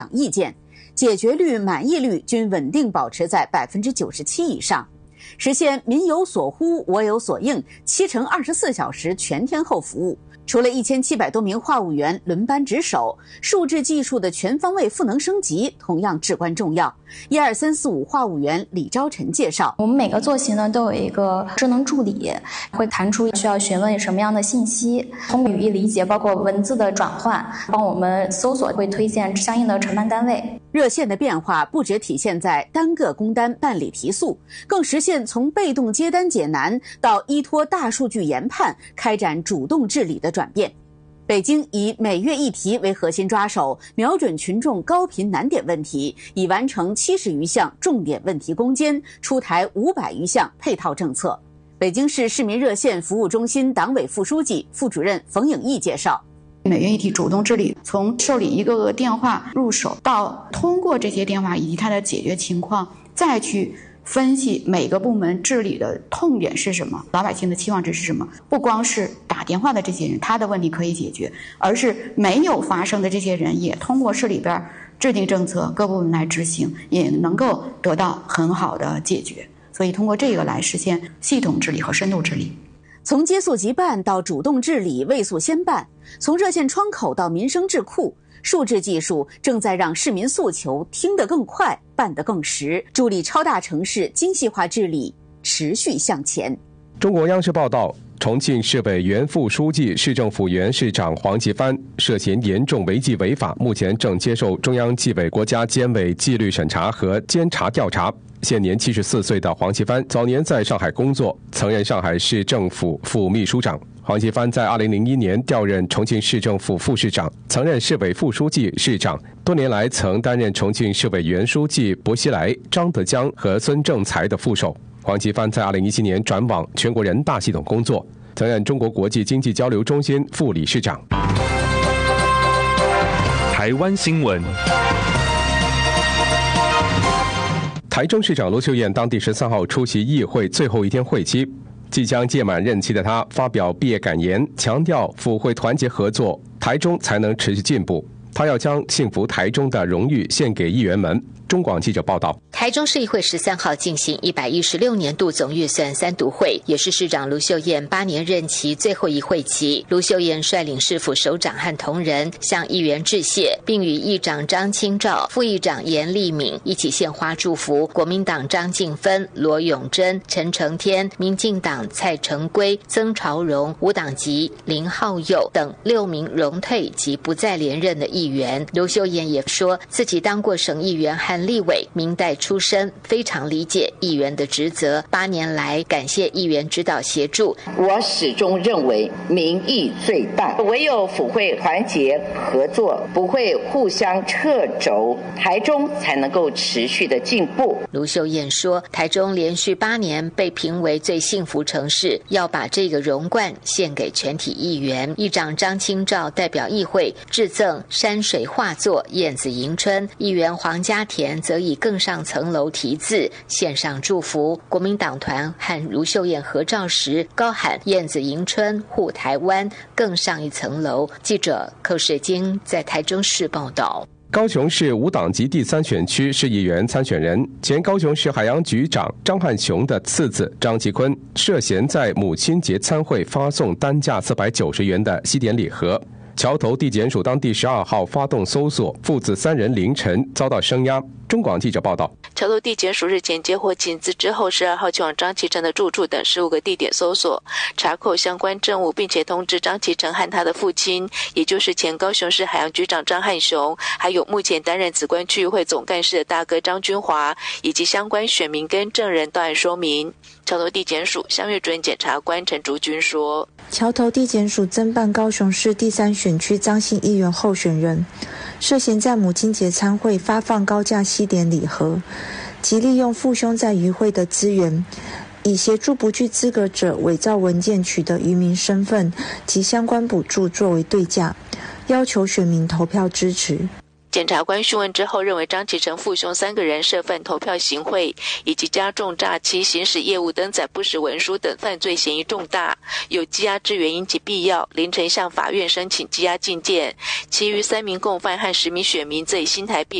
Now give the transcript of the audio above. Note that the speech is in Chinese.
意见，解决率、满意率均稳定保持在97%以上，实现民有所呼，我有所应，7乘24小时全天候服务。除了1700多名话务员轮班值守，数字技术的全方位赋能升级同样至关重要。12345话务员李昭晨介绍， 我们每个坐席呢都有一个智能助理，会弹出需要询问什么样的信息，通过语义理解，包括文字的转换，帮我们搜索，会推荐相应的承办单位。 热线的变化不只体现在单个工单办理提速，更实现从被动接单解难到依托大数据研判开展主动治理的转变。北京以每月一题为核心抓手，瞄准群众高频难点问题，已完成70余项重点问题攻坚，出台500余项配套政策。北京市市民热线服务中心党委副书记、副主任冯颖毅介绍， 每月一题主动治理，从受理一个电话入手，到通过这些电话以及它的解决情况，再去分析每个部门治理的痛点是什么，老百姓的期望值是什么。不光是打电话的这些人他的问题可以解决，而是没有发生的这些人也通过市里边制定政策，各部门来执行，也能够得到很好的解决。所以通过这个来实现系统治理和深度治理。 从接速即办到主动治理，未速先办，从热线窗口到民生智库，数字技术正在让市民诉求听得更快，办得更实，助力超大城市精细化治理持续向前。 中国央视报道，重庆市委原副书记、市政府原市长黄奇帆涉嫌严重违纪违法，目前正接受中央纪委国家监委纪律审查和监察调查。现年74岁的黄奇帆早年在上海工作，曾任上海市政府副秘书长。黄奇帆在2001年调任重庆市政府副市长，曾任市委副书记、市长，多年来曾担任重庆市委原书记薄熙来、张德江和孙政才的副手。黄奇帆在2017年转往全国人大系统工作，曾任中国国际经济交流中心副理事长。 台湾新闻。 台中市长卢秀燕当地13号出席议会最后一天会期，即将届满任期的她发表毕业感言，强调府会团结合作，台中才能持续进步。她要将幸福台中的荣誉献给议员们。中广记者报道， 台中市议会13号进行116年度总预算3读会，也是市长卢秀燕8年任期最后一会期。卢秀燕率领市府首长和同仁向议员致谢，并与议长张清照、副议长严立敏一起献花祝福国民党张敬芬、罗永贞、陈成天、民进党蔡成圭、曾朝荣、无党籍林浩佑等6名荣退及不再连任的议员。卢秀燕也说自己当过省议员和立委，明代出身，非常理解议员的职责。8年来，感谢议员指导协助。 我始终认为民意最大，唯有府会团结合作，不会互相掣肘，台中才能够持续的进步。 卢秀燕说，台中连续8年被评为最幸福城市，要把这个荣冠献给全体议员。议长张清照代表议会致赠山水画作《燕子迎春》，议员黄家田则以更上层楼题字献上祝福。国民党团和卢秀燕合照时高喊燕子迎春护台湾更上一层楼。记者寇世京在台中市报道。 高雄市无党籍第3选区市议员参选人前高雄市海洋局长张汉雄的次子张其坤涉嫌在母亲节参会发送单价490元的西点礼盒。桥头地检署当地12号发动搜索，父子3人凌晨遭到声押。中广记者报道， 桥头地检署日前接获情资之后，12号前往张其成的住处等15个地点搜索，查扣相关证物，并且通知张其成和他的父亲，也就是前高雄市海洋局长张汉雄，还有目前担任紫关区议会总干事的大哥张君华，以及相关选民跟证人到案说明。桥头地检署相约主任检察官陈竹君说， 桥头地检署侦办高雄市第3选区张姓议员候选人涉嫌在母亲节参会发放高价西点礼盒，及利用父兄在与会的资源，以协助不具资格者伪造文件取得渔民身份及相关补助作为对价，要求选民投票支持。 检察官讯问之后认为，张启成父兄3个人涉犯投票行贿以及加重诈欺、行使业务登载不实文书等犯罪嫌疑重大，有羁押之原因及必要，凌晨向法院申请羁押禁见。其余3名共犯和10名选民则以新台币